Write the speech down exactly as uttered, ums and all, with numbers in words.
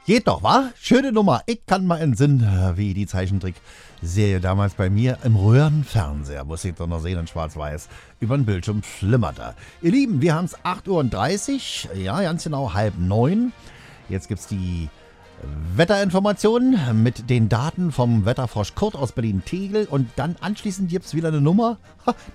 Geht doch, wa? Schöne Nummer. Ich kann mal entsinnen, wie die Zeichentrickserie damals bei mir im Röhrenfernseher, muss ich doch noch sehen in schwarz-weiß, über den Bildschirm flimmerte. Ihr Lieben, wir haben es acht Uhr dreißig, ja, ganz genau halb neun. Jetzt gibt's die Wetterinformationen mit den Daten vom Wetterfrosch Kurt aus Berlin-Tegel und dann anschließend gibt's wieder eine Nummer. Ha,